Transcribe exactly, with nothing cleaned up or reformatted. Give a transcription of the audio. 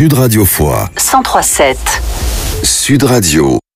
Sud Radio Foix. cent trois virgule sept. Sud Radio.